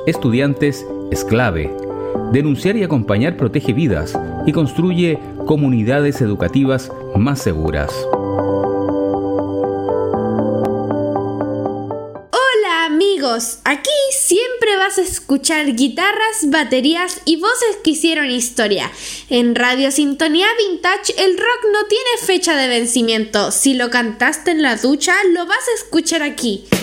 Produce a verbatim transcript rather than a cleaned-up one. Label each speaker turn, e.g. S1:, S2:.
S1: estudiantes es clave. Denunciar y acompañar protege vidas y construye comunidades educativas más seguras.
S2: Hola amigos, aquí siempre vas a escuchar guitarras, baterías y voces que hicieron historia. En Radio Sintonía Vintage el rock no tiene fecha de vencimiento. Si lo cantaste en la ducha, lo vas a escuchar aquí.